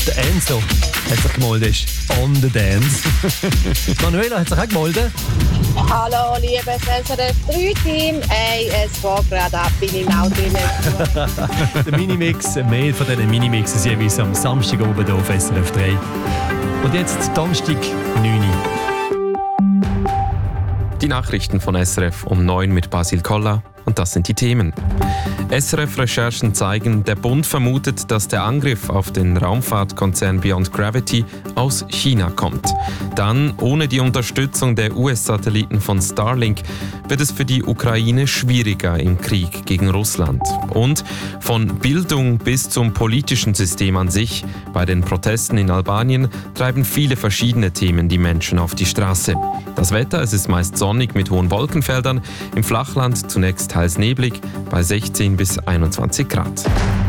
Der Enzo hat sich gemeldet. On the dance. Manuela hat sich auch gemeldet. Hallo, liebes SRF 3-Team. Hey, es geht gerade ab, bin im Auto drin. Der Minimix, mehr von diesen Minimixen jeweils am Samstag oben hier auf SRF 3. Und jetzt Donnerstag 9 Uhr. Die Nachrichten von SRF um 9 mit Basil Koller. Und das sind die Themen. SRF-Recherchen zeigen, der Bund vermutet, dass der Angriff auf den Raumfahrtkonzern Beyond Gravity aus China kommt. Dann, ohne die Unterstützung der US-Satelliten von Starlink, wird es für die Ukraine schwieriger im Krieg gegen Russland. Und von Bildung bis zum politischen System an sich, bei den Protesten in Albanien treiben viele verschiedene Themen die Menschen auf die Straße. Das Wetter, es ist meist sonnig mit hohen Wolkenfeldern, im Flachland zunächst teils neblig, bei 16 bis 21 Grad.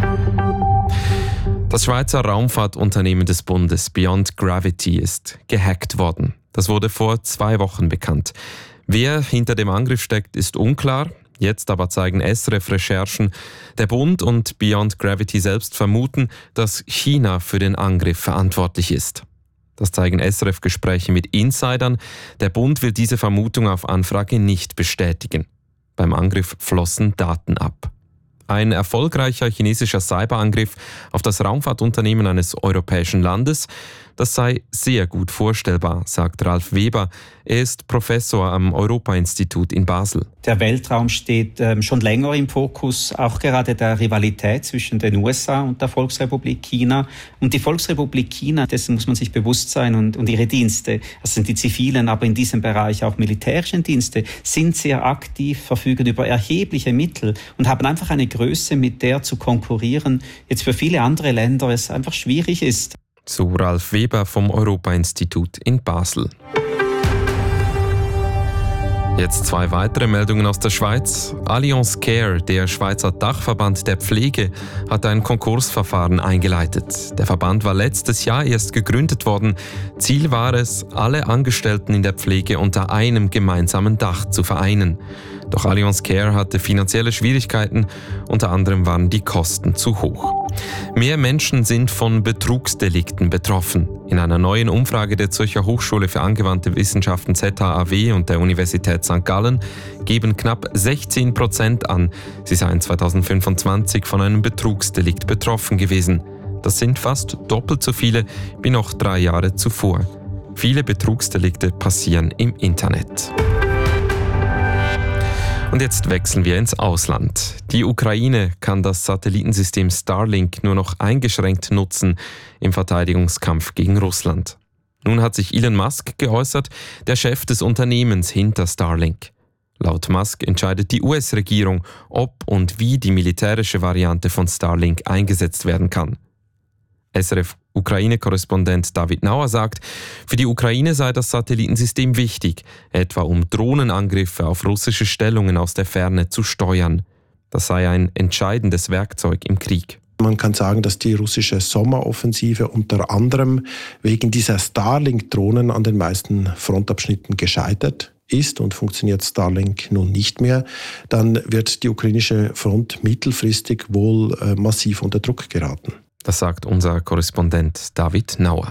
Das Schweizer Raumfahrtunternehmen des Bundes Beyond Gravity ist gehackt worden. Das wurde vor 2 Wochen bekannt. Wer hinter dem Angriff steckt, ist unklar. Jetzt aber zeigen SRF-Recherchen, der Bund und Beyond Gravity selbst vermuten, dass China für den Angriff verantwortlich ist. Das zeigen SRF-Gespräche mit Insidern. Der Bund will diese Vermutung auf Anfrage nicht bestätigen. Beim Angriff flossen Daten ab. Ein erfolgreicher chinesischer Cyberangriff auf das Raumfahrtunternehmen eines europäischen Landes, das sei sehr gut vorstellbar, sagt Ralf Weber. Er ist Professor am Europa-Institut in Basel. Der Weltraum steht schon länger im Fokus, auch gerade der Rivalität zwischen den USA und der Volksrepublik China. Und die Volksrepublik China, dessen muss man sich bewusst sein, und ihre Dienste, das sind die zivilen, aber in diesem Bereich auch militärischen Dienste, sind sehr aktiv, verfügen über erhebliche Mittel und haben einfach eine Größe, mit der zu konkurrieren, jetzt für viele andere Länder es einfach schwierig ist. So Ralf Weber vom Europa-Institut in Basel. Jetzt 2 weitere Meldungen aus der Schweiz. Allianz Care, der Schweizer Dachverband der Pflege, hat ein Konkursverfahren eingeleitet. Der Verband war letztes Jahr erst gegründet worden. Ziel war es, alle Angestellten in der Pflege unter einem gemeinsamen Dach zu vereinen. Doch Allianz Care hatte finanzielle Schwierigkeiten, unter anderem waren die Kosten zu hoch. Mehr Menschen sind von Betrugsdelikten betroffen. In einer neuen Umfrage der Zürcher Hochschule für angewandte Wissenschaften ZHAW und der Universität St. Gallen geben knapp 16% an, sie seien 2025 von einem Betrugsdelikt betroffen gewesen. Das sind fast doppelt so viele wie noch 3 Jahre zuvor. Viele Betrugsdelikte passieren im Internet. Und jetzt wechseln wir ins Ausland. Die Ukraine kann das Satellitensystem Starlink nur noch eingeschränkt nutzen im Verteidigungskampf gegen Russland. Nun hat sich Elon Musk geäußert, der Chef des Unternehmens hinter Starlink. Laut Musk entscheidet die US-Regierung, ob und wie die militärische Variante von Starlink eingesetzt werden kann. SRF-Ukraine-Korrespondent David Nauer sagt, für die Ukraine sei das Satellitensystem wichtig, etwa um Drohnenangriffe auf russische Stellungen aus der Ferne zu steuern. Das sei ein entscheidendes Werkzeug im Krieg. Man kann sagen, dass die russische Sommeroffensive unter anderem wegen dieser Starlink-Drohnen an den meisten Frontabschnitten gescheitert ist und funktioniert Starlink nun nicht mehr, dann wird die ukrainische Front mittelfristig wohl massiv unter Druck geraten. Das sagt unser Korrespondent David Nauer.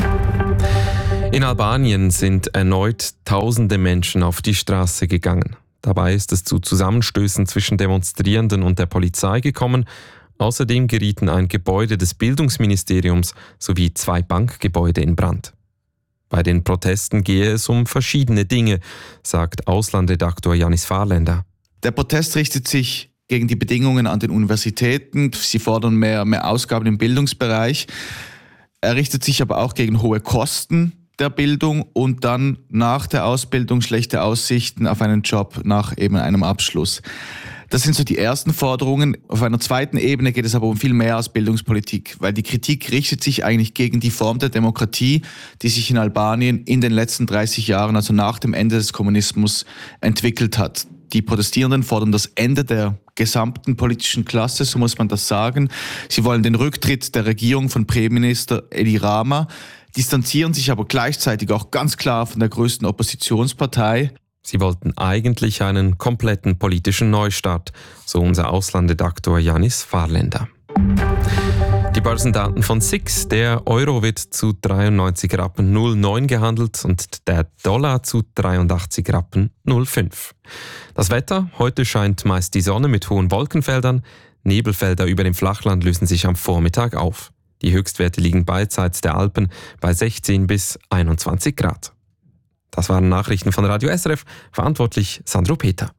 In Albanien sind erneut tausende Menschen auf die Straße gegangen. Dabei ist es zu Zusammenstößen zwischen Demonstrierenden und der Polizei gekommen. Außerdem gerieten ein Gebäude des Bildungsministeriums sowie 2 Bankgebäude in Brand. Bei den Protesten gehe es um verschiedene Dinge, sagt Auslandredaktor Janis Fahrländer. Der Protest richtet sich gegen die Bedingungen an den Universitäten. Sie fordern mehr Ausgaben im Bildungsbereich. Er richtet sich aber auch gegen hohe Kosten der Bildung und dann nach der Ausbildung schlechte Aussichten auf einen Job nach eben einem Abschluss. Das sind so die ersten Forderungen. Auf einer zweiten Ebene geht es aber um viel mehr als Bildungspolitik, weil die Kritik richtet sich eigentlich gegen die Form der Demokratie, die sich in Albanien in den letzten 30 Jahren, also nach dem Ende des Kommunismus, entwickelt hat. Die Protestierenden fordern das Ende der gesamten politischen Klasse, so muss man das sagen. Sie wollen den Rücktritt der Regierung von Premierminister Edi Rama, distanzieren sich aber gleichzeitig auch ganz klar von der größten Oppositionspartei. Sie wollten eigentlich einen kompletten politischen Neustart, so unser Auslandredaktor Janis Fahrländer. Die Börsendaten von SIX. Der Euro wird zu 93 Rappen 0,9 gehandelt und der Dollar zu 83 Rappen 0,5. Das Wetter. Heute scheint meist die Sonne mit hohen Wolkenfeldern. Nebelfelder über dem Flachland lösen sich am Vormittag auf. Die Höchstwerte liegen beidseits der Alpen bei 16 bis 21 Grad. Das waren Nachrichten von Radio SRF. Verantwortlich Sandro Peter.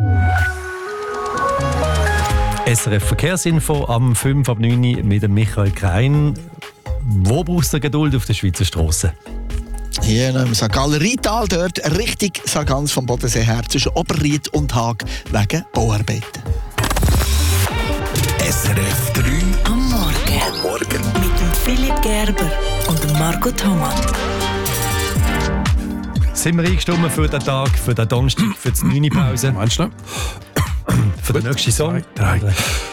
SRF Verkehrsinfo am 5 ab 9 mit dem Michael Krein. Wo brauchst du Geduld auf der Schweizer Strasse? Hier im St. Galler Rheintal, dort Richtung St. Ganz vom Bodensee her zwischen Oberried und Haag wegen Bauarbeiten. SRF 3 am Morgen. Mit dem Philipp Gerber und dem Marco Thomann. Sind wir eingestimmt für den Tag, für den Donnerstag, für die 9. Pause? Meinst du? Für den nächsten Song? 3.